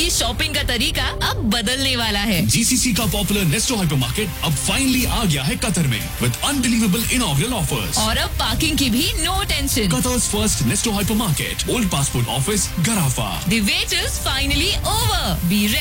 आपकी शॉपिंग का तरीका अब बदलने वाला है। GCC का पॉपुलर नेस्टो हाइपरमार्केट अब फाइनली आ गया है कतर में विद अनबिलीवेबल इनॉग्रल ऑफर्स। और अब पार्किंग की भी no tension. Qatar's first Nesto hypermarket, Old Passport Office, Garafa. The wait is finally over. Be ready.